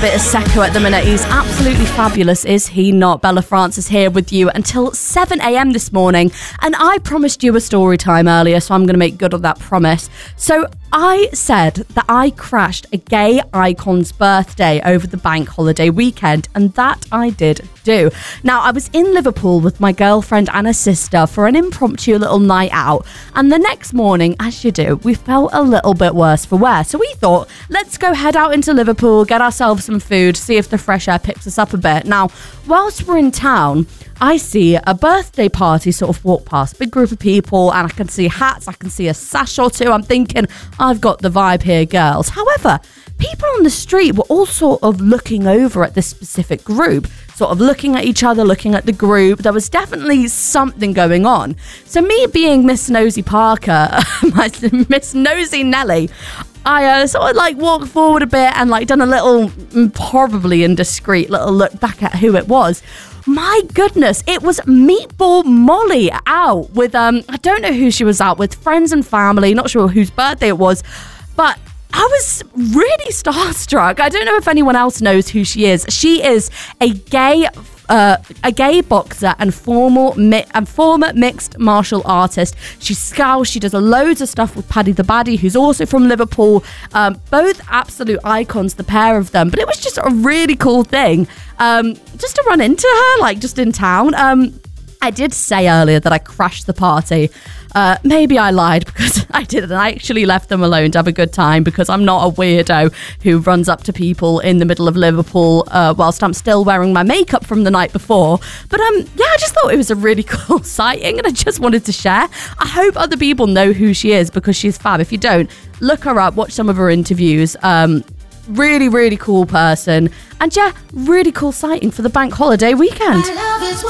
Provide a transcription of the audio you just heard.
bit of Secco at the minute. He's absolutely fabulous, is he not? Bella France is here with you until 7 a.m. this morning. And I promised you a story time earlier, so I'm going to make good on that promise. So I said that I crashed a gay icon's birthday over the bank holiday weekend, and that I did do. Now, I was in Liverpool with my girlfriend and her sister for an impromptu little night out, and the next morning, as you do, we felt a little bit worse for wear. So we thought, let's go head out into Liverpool, get ourselves some food, see if the fresh air picks us up a bit. Now, whilst we're in town, I see a birthday party sort of walk past, big group of people, and I can see hats, I can see a sash or two. I'm thinking, I've got the vibe here, girls. However, people on the street were all sort of looking over at this specific group, sort of looking at each other, looking at the group. There was definitely something going on. So me being Miss Nosy Parker, Miss Nosy Nelly, I sort of like walked forward a bit and like done a little probably indiscreet little look back at who it was. My goodness, it was Meatball Molly out with, I don't know who she was out with, friends and family, not sure whose birthday it was, but I was really starstruck. I don't know if anyone else knows who she is. She is a gay boxer and former mixed martial artist. She's Scouse. She does loads of stuff with Paddy the Baddy, who's also from Liverpool. Both absolute icons, the pair of them. But it was just a really cool thing just to run into her, like just in town. I did say earlier that I crashed the party. Maybe I lied because I didn't. I actually left them alone to have a good time because I'm not a weirdo who runs up to people in the middle of Liverpool whilst I'm still wearing my makeup from the night before. But yeah, I just thought it was a really cool sighting and I just wanted to share. I hope other people know who she is because she's fab. If you don't, look her up, watch some of her interviews. Really, really cool person. And yeah, really cool sighting for the bank holiday weekend.